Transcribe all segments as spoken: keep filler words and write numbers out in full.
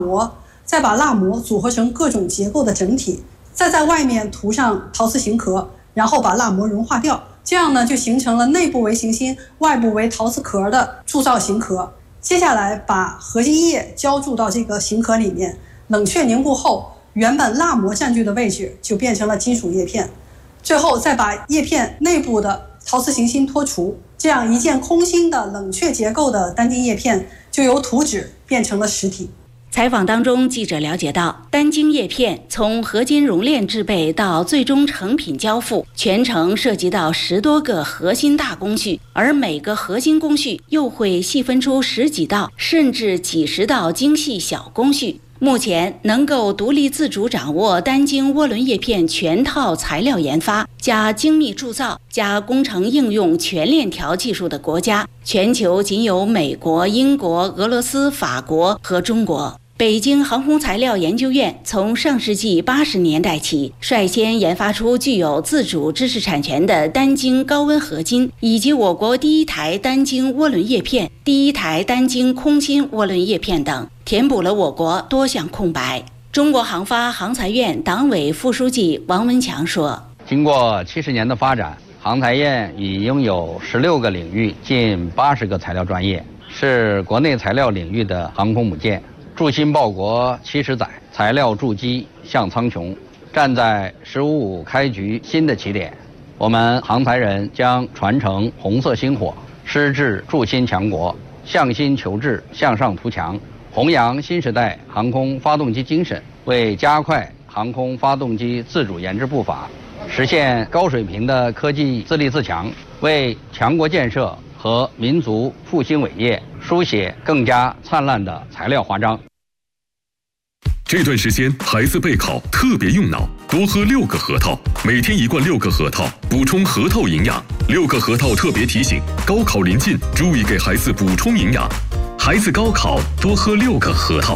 膜，再把蜡膜组合成各种结构的整体，再在外面涂上陶瓷型壳，然后把蜡膜融化掉，这样呢就形成了内部为行星、外部为陶瓷壳的铸造型壳。接下来把合金液浇注到这个型壳里面，冷却凝固后，原本蜡膜占据的位置就变成了金属叶片。最后再把叶片内部的陶瓷行星脱除，这样一件空心的冷却结构的单晶叶片就由图纸变成了实体。 采访当中，记者了解到，单晶叶片从合金熔炼制备到最终成品交付，全程涉及到十多个核心大工序，而每个核心工序又会细分出十几道甚至几十道精细小工序。目前能够独立自主掌握单晶涡轮叶片全套材料研发加精密铸造加工程应用全链条技术的国家，全球仅有美国、英国、俄罗斯、法国和中国。北京航空材料研究院从上世纪八十年代起，率先研发出具有自主知识产权的单晶高温合金，以及我国第一台单晶涡轮叶片、第一台单晶空心涡轮叶片等，填补了我国多项空白。中国航发航材院党委副书记王文强说：“ 经过七十年的发展，航材院已拥有十六个领域、近八十个材料专业，是国内材料领域的航空母舰。筑新报国七十载，材料筑基向苍穹，站在“十五五”开局新的起点。我们航材人将传承红色星火，矢志筑新强国，向新求治，向上图强，弘扬新时代航空发动机精神，为加快航空发动机自主研制步伐，实现高水平的科技自立自强，为强国建设和民族复兴伟业书写更加灿烂的材料华章。” 这段时间孩子备考特别用脑，多喝六个核桃，每天一罐六个核桃，补充核桃营养。六个核桃特别提醒：高考临近，注意给孩子补充营养。孩子高考多喝六个核桃。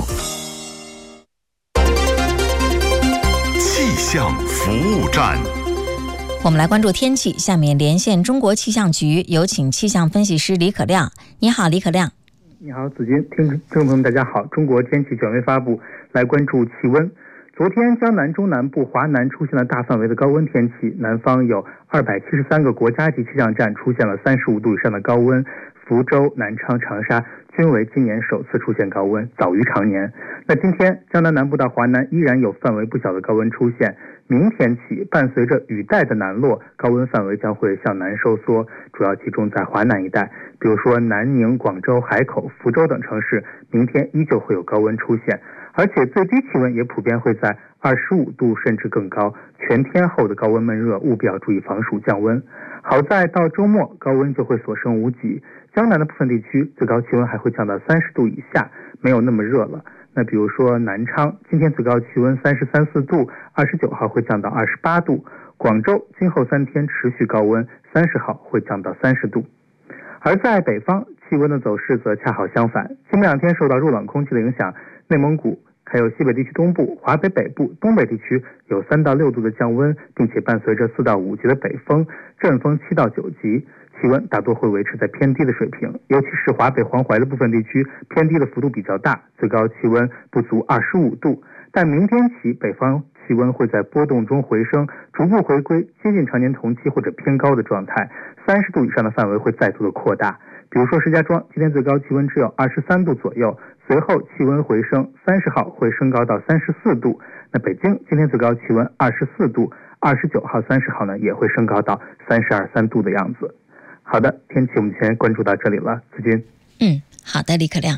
气象服务站， 我们来关注天气。下面连线中国气象局，有请气象分析师李可亮。你好，李可亮。 你好，子君，听众朋友们，大家好。中国天气权威发布，来关注气温。昨天，江南、中南部、华南出现了大范围的高温天气，南方有二百七十三个国家级气象站出现了三十五度以上的高温，福州、南昌、长沙均为今年首次出现高温，早于常年。那今天，江南南部到华南依然有范围不小的高温出现。明天起，伴随着雨带的南落，高温范围将会向南收缩，主要集中在华南一带，比如说南宁、广州、海口、福州等城市，明天依旧会有高温出现，而且最低气温也普遍会在二十五度甚至更高，全天候的高温闷热，务必要注意防暑降温。好在到周末，高温就会所剩无几，江南的部分地区最高气温还会降到三十度以下，没有那么热了。那比如说南昌，今天最高气温三十三四度，二十九号会降到二十八度。广州今后三天持续高温，三十号会降到三十度。而在北方，气温的走势则恰好相反。今明两天受到弱冷空气的影响，内蒙古还有西北地区东部、华北北部、东北地区有三到六度的降温，并且伴随着四到五级的北风，阵风七到九级。气温大多会维持在偏低的水平，尤其是华北黄淮的部分地区，偏低的幅度比较大，最高气温不足二十五度。但明天起，北方气温会在波动中回升，逐步回归接近常年同期或者偏高的状态，三十度以上的范围会再度的扩大。比如说石家庄今天最高气温只有二十三度左右，随后气温回升，三十号会升高到三十四度。那北京今天最高气温二十四度，二十九号、三十号呢也会升高到三十二三度的样子。好的，天气我们先关注到这里了，子君。 嗯，好的，李可亮。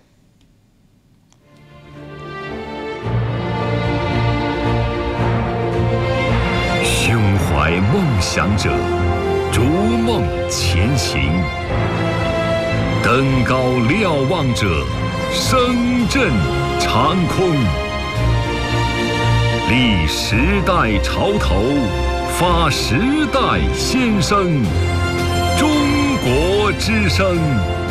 胸怀梦想者，逐梦前行；登高瞭望者，声震长空。立时代潮头，发时代先声。中国之声。